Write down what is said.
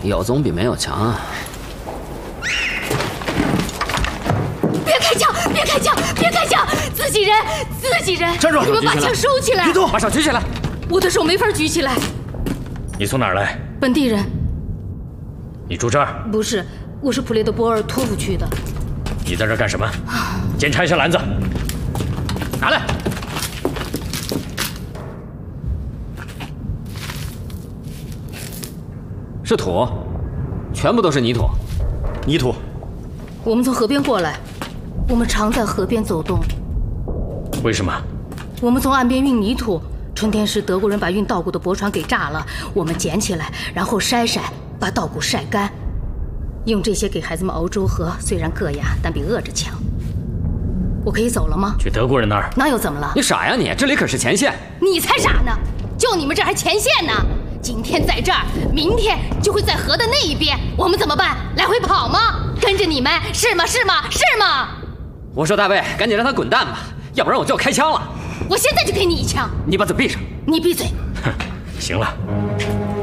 有总比没有强啊！ 别开枪！别开枪！别开枪！自己人！自己人！ 站住！ 你们把枪收起来！ 别动！ 把手举起来！ 我的手没法举起来。 你从哪儿来？ 本地人。 你住这儿？ 不是，我是普列德波尔托夫区的。 你在这儿干什么？检查一下篮子，拿来。 是土，全部都是泥土。 泥土。 我们从河边过来，我们常在河边走动。 为什么？ 我们从岸边运泥土，春天时德国人把运稻谷的驳船给炸了，我们捡起来，然后筛，把稻谷晒干，用这些给孩子们熬粥喝。虽然硌牙，但比饿着强。我可以走了吗？ 去德国人那儿？ 那又怎么了？ 你傻呀你！这里可是前线。 你才傻呢！就你们这儿还前线呢？今天在这儿，明天就会在河的那一边，我们怎么办？来回跑吗？跟着你们是吗？是吗？是吗？ 我说大卫，赶紧让他滚蛋吧，要不然我就要开枪了。 我现在就给你一枪。 你把嘴闭上。 你闭嘴。 哼，行了。